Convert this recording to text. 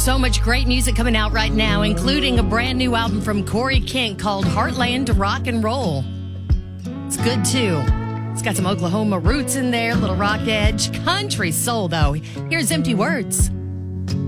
So much great music coming out right now, including a brand new album from Corey Kent called Heartland Rock and Roll. It's good, too. It's got some Oklahoma roots in there, little rock edge. Country soul, though. Here's Empty Words.